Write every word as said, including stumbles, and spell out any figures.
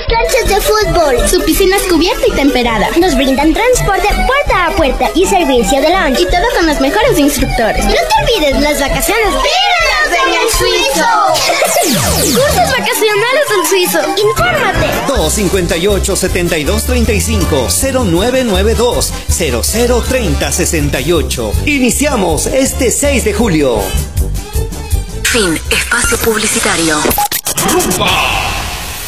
canchas de fútbol. Su piscina es cubierta y temperada. Nos brindan transporte puerta a puerta y servicio de lunch. Y todo con los mejores instructores. No te olvides las vacaciones. ¡Vívelas en el Suizo! Cursos vacacionales del Suizo. Infórmate. dos cinco ocho, siete dos tres cinco, cero nueve nueve dos, cero cero tres cero seis ocho. Iniciamos este seis de julio. Fin. Espacio publicitario. Rumba.